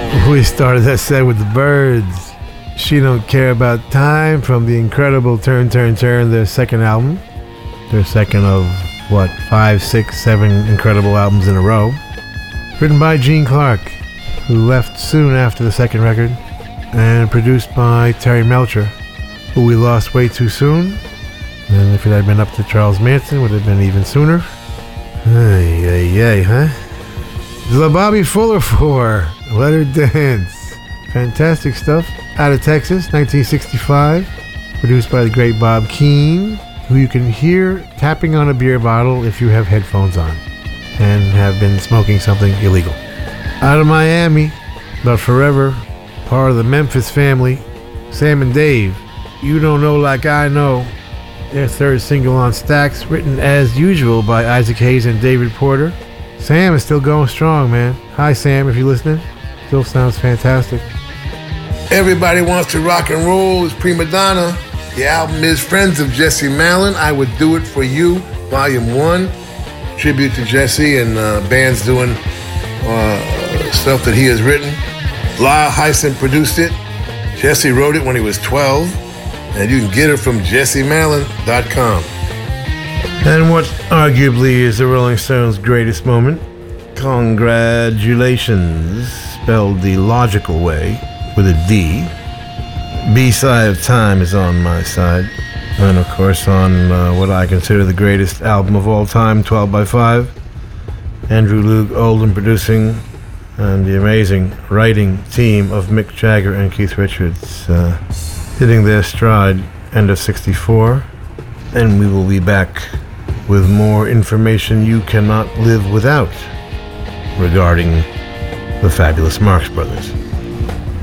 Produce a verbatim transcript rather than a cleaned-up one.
We started that set with the Byrds. She Don't Care About Time from the incredible Turn, Turn, Turn, their second album. Their second of, what, five, six, seven incredible albums in a row. Written by Gene Clark, who left soon after the second record, and produced by Terry Melcher, who we lost way too soon. And if it had been up to Charles Manson, it would have been even sooner. Ay, ay, ay, huh? The Bobby Fuller Four, Let Her Dance. Fantastic stuff. Out of Texas, nineteen sixty-five. Produced by the great Bob Keane, who you can hear tapping on a beer bottle if you have headphones on and have been smoking something illegal. Out of Miami, but forever part of the Memphis family, Sam and Dave, You Don't Know Like I Know. Their third single on Stax, written as usual by Isaac Hayes and David Porter. Sam is still going strong, man. Hi, Sam, if you're listening. Still sounds fantastic. Everybody Wants to Rock and Roll is Prima Donna. The album is Friends of Jesse Malin. I Would Do It For You, Volume one. Tribute to Jesse and uh, bands doing uh, stuff that he has written. Lyle Hyson produced it. Jesse wrote it when he was twelve. And you can get it from jesse malin dot com. And what arguably is the Rolling Stones' greatest moment, Congratulations, spelled the logical way, with a D. B-side of Time is on my side. And of course on uh, what I consider the greatest album of all time, twelve by five. Andrew Loog Oldham producing, and the amazing writing team of Mick Jagger and Keith Richards uh, hitting their stride, end of sixty-four. And we will be back with more information you cannot live without regarding the fabulous Marx Brothers.